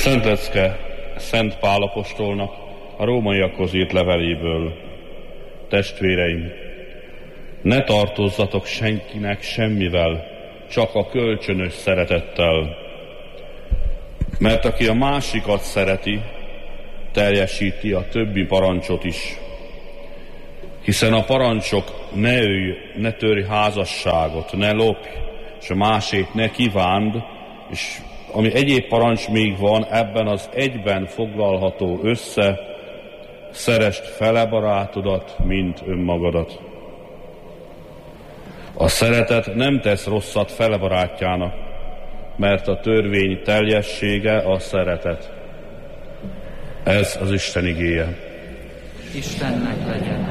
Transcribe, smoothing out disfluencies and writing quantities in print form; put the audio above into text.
Szent lecke Szent Pál apostolnak a rómaiakhoz írt leveléből. Testvéreim, ne tartozzatok senkinek semmivel, csak a kölcsönös szeretettel. Mert aki a másikat szereti, teljesíti a többi parancsot is. Hiszen a parancsok ne ölj, ne törj házasságot, ne lopj, és a másét ne kívánd, és ami egyéb parancs még van, ebben az egyben foglalható össze, szeresd fele barátodat, mint önmagadat. A szeretet nem tesz rosszat fele barátjának, mert a törvény teljessége a szeretet. Ez az Isten igéje. Istennek legyen